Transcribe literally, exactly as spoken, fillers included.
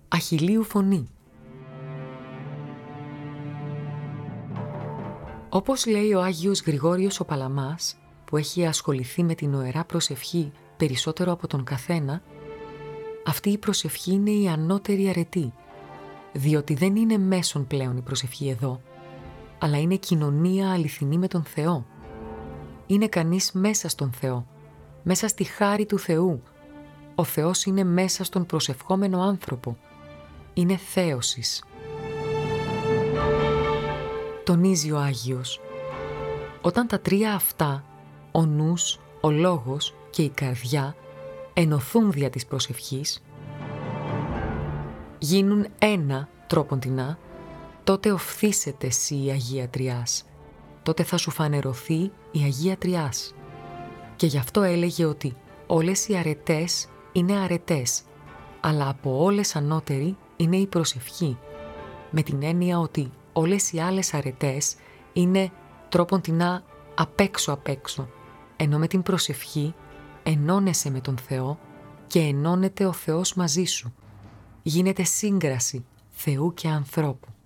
Αχιλλείου φωνή. Όπως λέει ο Άγιος Γρηγόριος ο Παλαμάς, που έχει ασχοληθεί με την οερά προσευχή περισσότερο από τον καθένα, αυτή η προσευχή είναι η ανώτερη αρετή, διότι δεν είναι μέσον πλέον η προσευχή εδώ, αλλά είναι κοινωνία αληθινή με τον Θεό. Είναι κανείς μέσα στον Θεό, μέσα στη χάρη του Θεού. Ο Θεός είναι μέσα στον προσευχόμενο άνθρωπο. Είναι θέωσης. Τονίζει ο Άγιος. Όταν τα τρία αυτά, ο νους, ο λόγος και η καρδιά, ενωθούν δια της προσευχής, γίνουν ένα τρόποντινά, τότε οφθήσεται εσύ η Αγία Τριάς. Τότε θα σου φανερωθεί η Αγία Τριάς. Και γι' αυτό έλεγε ότι όλες οι αρετές είναι αρετές, αλλά από όλες ανώτερη είναι η προσευχή, με την έννοια ότι όλες οι άλλες αρετές είναι τρόποντινά απ' έξω απ' έξω, ενώ με την προσευχή ενώνεσαι με τον Θεό και ενώνεται ο Θεός μαζί σου. Γίνεται σύγκραση Θεού και ανθρώπου.